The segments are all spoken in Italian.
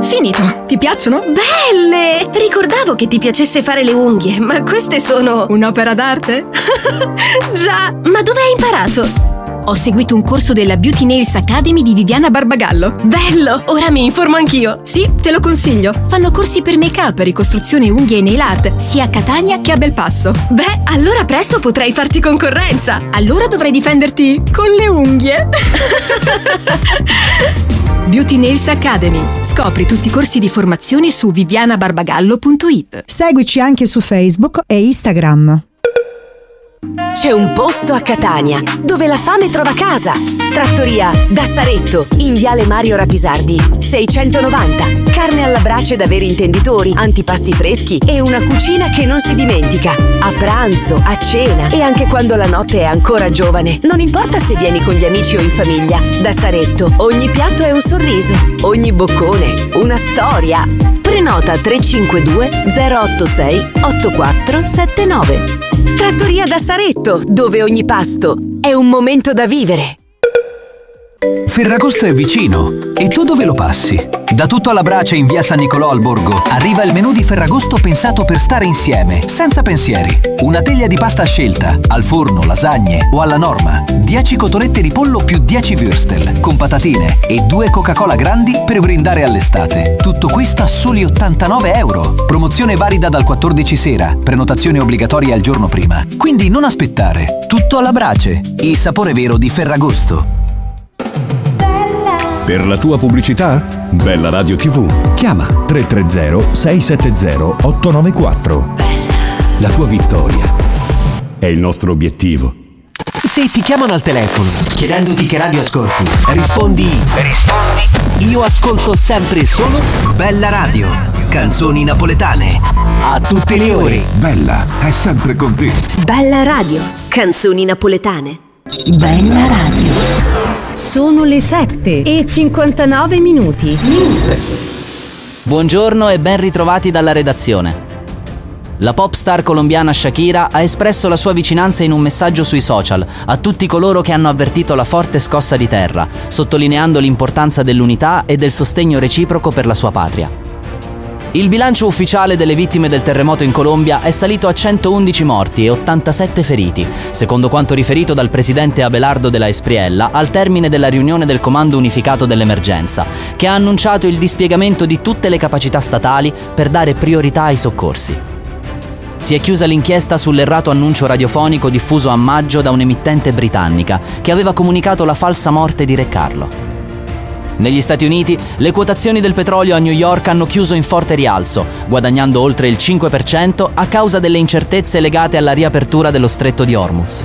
Finito. Ti piacciono? Belle! Ricordavo che ti piacesse fare le unghie, ma queste sono... Un'opera d'arte? Già! Ma dove hai imparato? Ho seguito un corso della Beauty Nails Academy di Viviana Barbagallo. Bello! Ora mi informo anch'io. Sì, te lo consiglio. Fanno corsi per make-up, ricostruzione unghie e nail art, sia a Catania che a Belpasso. Beh, allora presto potrai farti concorrenza. Allora dovrai difenderti con le unghie. Beauty Nails Academy. Scopri tutti i corsi di formazione su vivianabarbagallo.it. Seguici anche su Facebook e Instagram. C'è un posto a Catania dove la fame trova casa. Trattoria da Saretto, in viale Mario Rapisardi 690. Carne alla brace da veri intenditori, antipasti freschi e una cucina che non si dimentica. A pranzo, a cena e anche quando la notte è ancora giovane. Non importa se vieni con gli amici o in famiglia. Da Saretto ogni piatto è un sorriso, ogni boccone una storia. Prenota 352 086 8479. Trattoria da Saretto, dove ogni pasto è un momento da vivere. Ferragosto è vicino. E tu dove lo passi? Da Tutto alla Brace in via San Nicolò al Borgo arriva il menù di Ferragosto pensato per stare insieme, senza pensieri. Una teglia di pasta a scelta, al forno, lasagne o alla norma. 10 cotolette di pollo più 10 würstel, con patatine e 2 Coca-Cola grandi per brindare all'estate. Tutto questo a soli €89. Promozione valida dal 14 sera, prenotazione obbligatoria il giorno prima. Quindi non aspettare. Tutto alla Brace, il sapore vero di Ferragosto. Per la tua pubblicità? Bella Radio TV. Chiama 330 670 894. La tua vittoria è il nostro obiettivo. Se ti chiamano al telefono chiedendoti che radio ascolti, rispondi io ascolto sempre solo Bella Radio, canzoni napoletane. a tutte le ore. Bella è sempre con te. Bella Radio, canzoni napoletane. Bella Radio. Sono le 7:59. Buongiorno e ben ritrovati dalla redazione. La pop star colombiana Shakira ha espresso la sua vicinanza in un messaggio sui social a tutti coloro che hanno avvertito la forte scossa di terra, sottolineando l'importanza dell'unità e del sostegno reciproco per la sua patria. Il bilancio ufficiale delle vittime del terremoto in Colombia è salito a 111 morti e 87 feriti, secondo quanto riferito dal presidente Abelardo de la Espriella al termine della riunione del Comando Unificato dell'Emergenza, che ha annunciato il dispiegamento di tutte le capacità statali per dare priorità ai soccorsi. Si è chiusa l'inchiesta sull'errato annuncio radiofonico diffuso a maggio da un'emittente britannica che aveva comunicato la falsa morte di Re Carlo. Negli Stati Uniti, le quotazioni del petrolio a New York hanno chiuso in forte rialzo, guadagnando oltre il 5% a causa delle incertezze legate alla riapertura dello stretto di Hormuz.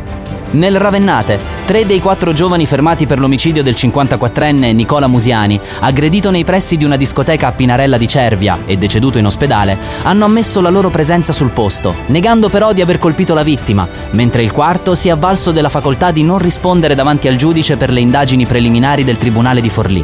Nel Ravennate, 3 dei 4 giovani fermati per l'omicidio del 54enne Nicola Musiani, aggredito nei pressi di una discoteca a Pinarella di Cervia e deceduto in ospedale, hanno ammesso la loro presenza sul posto, negando però di aver colpito la vittima, mentre il quarto si è avvalso della facoltà di non rispondere davanti al giudice per le indagini preliminari del Tribunale di Forlì.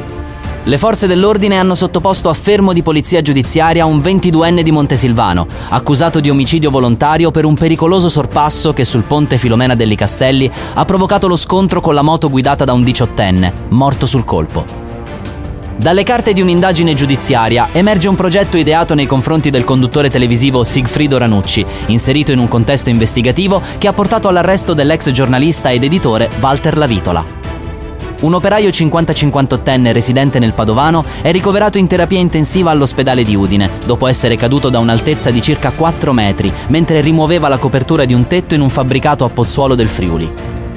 Le forze dell'ordine hanno sottoposto a fermo di polizia giudiziaria un 22enne di Montesilvano, accusato di omicidio volontario per un pericoloso sorpasso che sul ponte Filomena Delli Castelli ha provocato lo scontro con la moto guidata da un 18enne, morto sul colpo. Dalle carte di un'indagine giudiziaria emerge un progetto ideato nei confronti del conduttore televisivo Sigfrido Ranucci, inserito in un contesto investigativo che ha portato all'arresto dell'ex giornalista ed editore Walter Lavitola. Un operaio 55-enne residente nel Padovano è ricoverato in terapia intensiva all'ospedale di Udine, dopo essere caduto da un'altezza di circa 4 metri, mentre rimuoveva la copertura di un tetto in un fabbricato a Pozzuolo del Friuli.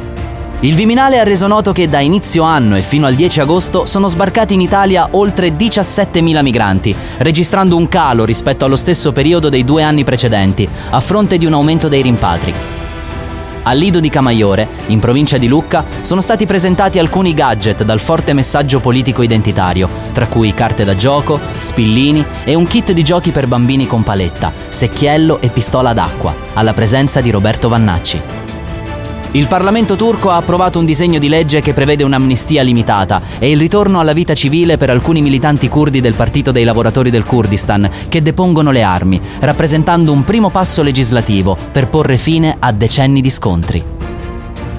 Il Viminale ha reso noto che da inizio anno e fino al 10 agosto sono sbarcati in Italia oltre 17.000 migranti, registrando un calo rispetto allo stesso periodo dei 2 anni precedenti, a fronte di un aumento dei rimpatri. A Lido di Camaiore, in provincia di Lucca, sono stati presentati alcuni gadget dal forte messaggio politico identitario, tra cui carte da gioco, spillini e un kit di giochi per bambini con paletta, secchiello e pistola d'acqua, alla presenza di Roberto Vannacci. Il Parlamento turco ha approvato un disegno di legge che prevede un'amnistia limitata e il ritorno alla vita civile per alcuni militanti curdi del Partito dei Lavoratori del Kurdistan che depongono le armi, rappresentando un primo passo legislativo per porre fine a decenni di scontri.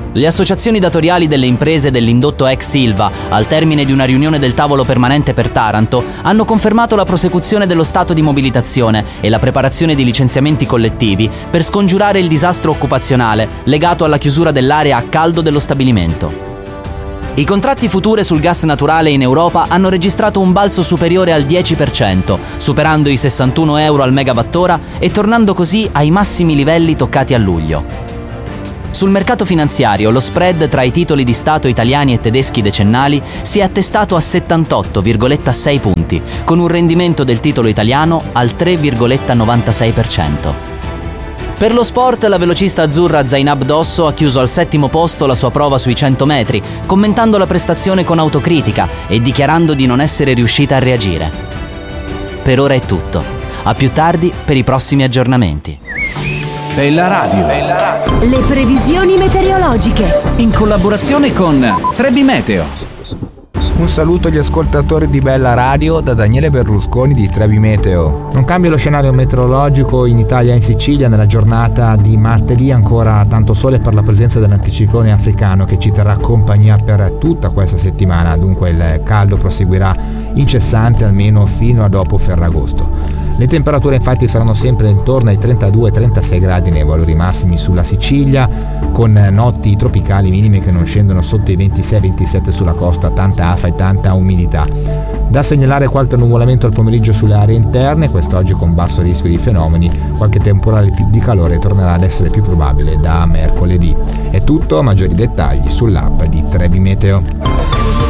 Le associazioni datoriali delle imprese dell'indotto ex Ilva, al termine di una riunione del tavolo permanente per Taranto, hanno confermato la prosecuzione dello stato di mobilitazione e la preparazione di licenziamenti collettivi per scongiurare il disastro occupazionale legato alla chiusura dell'area a caldo dello stabilimento. I contratti future sul gas naturale in Europa hanno registrato un balzo superiore al 10%, superando i 61 euro al megawattora e tornando così ai massimi livelli toccati a luglio. Sul mercato finanziario lo spread tra i titoli di Stato italiani e tedeschi decennali si è attestato a 78,6 punti, con un rendimento del titolo italiano al 3,96%. Per lo sport, la velocista azzurra Zainab Dosso ha chiuso al 7° posto la sua prova sui 100 metri, commentando la prestazione con autocritica e dichiarando di non essere riuscita a reagire. Per ora è tutto. A più tardi per i prossimi aggiornamenti. Bella Radio. Le previsioni meteorologiche. In collaborazione con Trebi Meteo. Un saluto agli ascoltatori di Bella Radio da Daniele Berlusconi di Trebi Meteo. Non cambia lo scenario meteorologico in Italia e in Sicilia nella giornata di martedì, ancora tanto sole per la presenza dell'anticiclone africano che ci terrà compagnia per tutta questa settimana, dunque il caldo proseguirà incessante almeno fino a dopo Ferragosto. Le temperature infatti saranno sempre intorno ai 32-36 gradi nei valori massimi sulla Sicilia, con notti tropicali minime che non scendono sotto i 26-27 sulla costa, tanta afa e tanta umidità. Da segnalare qualche nuvolamento al pomeriggio sulle aree interne, quest'oggi con basso rischio di fenomeni, qualche temporale di calore tornerà ad essere più probabile da mercoledì. È tutto, maggiori dettagli sull'app di Trebi Meteo.